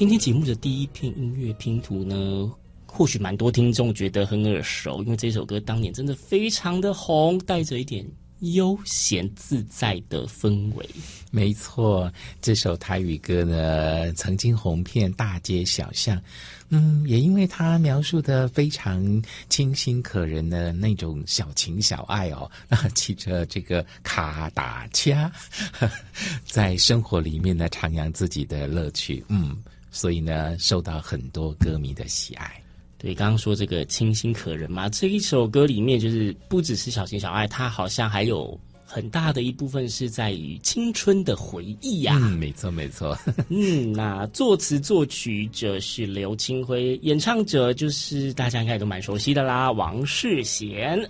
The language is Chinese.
今天节目的第一片音乐拼图呢，或许蛮多听众觉得很耳熟，因为这首歌当年真的非常的红，带着一点悠闲自在的氛围。 没错，这首台语歌呢，曾经红遍大街小巷。也因为它描述的非常清新可人的那种小情小爱哦，骑着这个卡达车，在生活里面呢徜徉自己的乐趣。所以呢，受到很多歌迷的喜爱。 对，刚刚说这个清新可人嘛，这一首歌里面就是不只是小情小爱，它好像还有很大的一部分是在于青春的回忆呀。 没错没错。 那作词作曲者是刘清辉，演唱者就是大家应该都蛮熟悉的啦，王世贤。